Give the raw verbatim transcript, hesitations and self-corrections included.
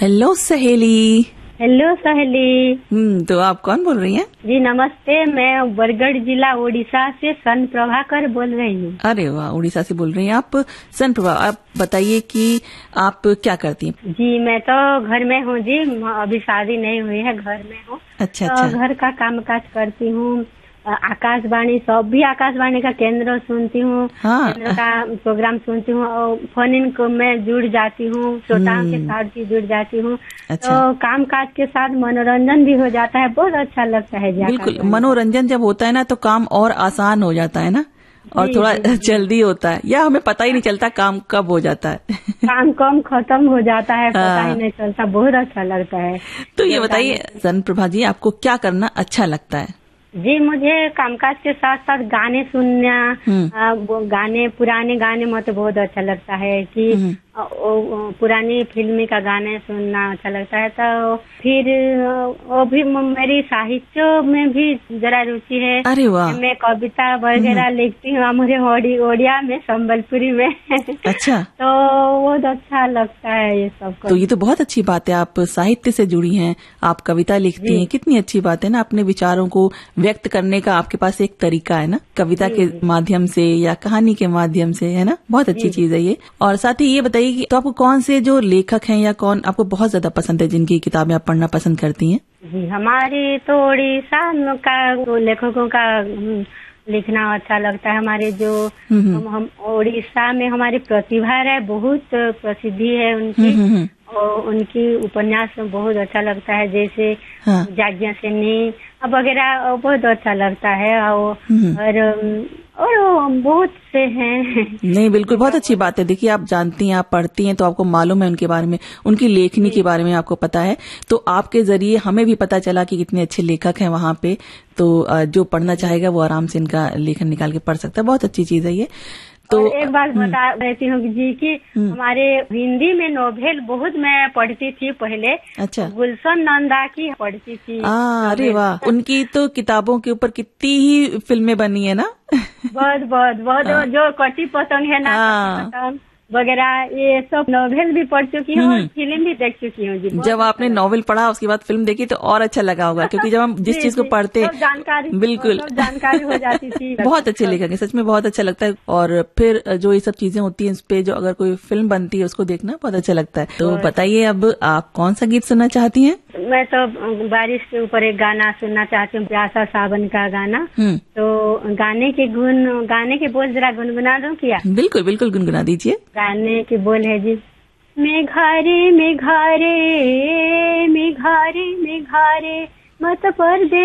Hello सहेली। Hello सहेली। हम्म तो आप कौन बोल रही हैं? जी नमस्ते, मैं बरगढ़ जिला उड़ीसा से सन प्रभाकर बोल रही हूँ। अरे वाह, उड़ीसा से बोल रही हैं आप। सन प्रभा, आप बताइए कि आप क्या करती हैं? जी मैं तो घर में हूँ जी, अभी शादी नहीं हुई है, घर में हूँ। अच्छा तो अच्छा। घर का काम काज करती हूँ। आकाशवाणी, सब भी आकाशवाणी का केंद्र सुनती हूँ। हाँ। केंद्र का प्रोग्राम सुनती हूँ और फोन इन को मैं जुड़ जाती हूँ, श्रोताओं के साथ भी जुड़ जाती हूँ। अच्छा। तो काम काज के साथ मनोरंजन भी हो जाता है, बहुत अच्छा लगता है जी। बिल्कुल, मनोरंजन जब होता है ना तो काम और आसान हो जाता है ना, और थोड़ा जल्दी होता है, या हमें पता ही नहीं चलता काम कब हो जाता है। काम कम खत्म हो जाता है, पता ही नहीं चलता, बहुत अच्छा लगता है। तो ये बताइए सन प्रभा जी, आपको क्या करना अच्छा लगता है? जी मुझे कामकाज के साथ साथ गाने सुनना, आ, गाने पुराने गाने मुझे बहुत अच्छा लगता है कि आ, ओ, पुरानी फिल्मी का गाने सुनना अच्छा लगता है। तो फिर वो भी मेरी साहित्य में भी जरा रुचि है। अरे वाह। मैं कविता वगैरह लिखती हूँ, मुझे ओडिया में, संबलपुरी में। अच्छा। तो बहुत अच्छा लगता है ये सब। तो ये तो बहुत अच्छी बात है, आप साहित्य से जुड़ी हैं, आप कविता लिखती हैं, कितनी अच्छी बात है ना। अपने विचारों को व्यक्त करने का आपके पास एक तरीका है ना, कविता के माध्यम से या कहानी के माध्यम से, है ना। बहुत अच्छी चीज है ये। और साथ ही ये बताइए कि तो आपको कौन से जो लेखक हैं या कौन आपको बहुत ज्यादा पसंद है, जिनकी किताबें आप पढ़ना पसंद करती हैं? जी हमारी तो उड़ीसा का लेखकों का लिखना अच्छा लगता है। हमारे जो हम, हम उड़ीसा में हमारी प्रतिभा है, बहुत प्रसिद्धि है उनकी, और उनकी उपन्यास बहुत अच्छा लगता है, जैसे हाँ। जाज्ञा सेनी वगैरह बहुत अच्छा लगता है। और और बहुत से हैं। नहीं बिल्कुल, बहुत अच्छी बात है। देखिए, आप जानती हैं, आप पढ़ती हैं, तो आपको मालूम है उनके बारे में, उनकी लेखनी के बारे में आपको पता है। तो आपके जरिए हमें भी पता चला कि कितने अच्छे लेखक हैं वहाँ पे। तो जो पढ़ना चाहेगा वो आराम से इनका लेखन निकाल के पढ़ सकता है। बहुत अच्छी चीज है ये। तो और एक बात बता रहती हूँ जी कि हमारे हिंदी में नोवेल बहुत मैं पढ़ती थी पहले। अच्छा। गुलशन नंदा की पढ़ती थी। अरे वाह, उनकी तो किताबों के ऊपर कितनी ही फिल्में बनी है ना। बहुत बहुत बहुत जो कटी पतंग है ना वगैरह, ये सब नॉवेल भी पढ़ चुकी हूँ और फिल्म भी देख चुकी हूँ जी। जब आपने नॉवेल पढ़ा उसके बाद फिल्म देखी तो और अच्छा लगा होगा, क्योंकि जब हम जिस चीज को पढ़ते जानकारी बिल्कुल जानकारी हो जाती थी। बहुत अच्छे लेखक हैं, सच में बहुत अच्छा लगता है। और फिर जो ये सब चीजें होती हैं, इस पे जो अगर कोई फिल्म बनती है उसको देखना बहुत अच्छा लगता है। तो बताइए, अब आप कौन सा गीत सुनना चाहती हैं? मैं तो बारिश के ऊपर एक गाना सुनना चाहती हूँ, प्यासा सावन का गाना। तो गाने के गुन गाने के बोल जरा गुनगुना दूं क्या? बिल्कुल बिल्कुल, गुनगुना दीजिए। गाने के बोल है जी, मेघारे मेघारे मेघारे मेघारे मत पर दे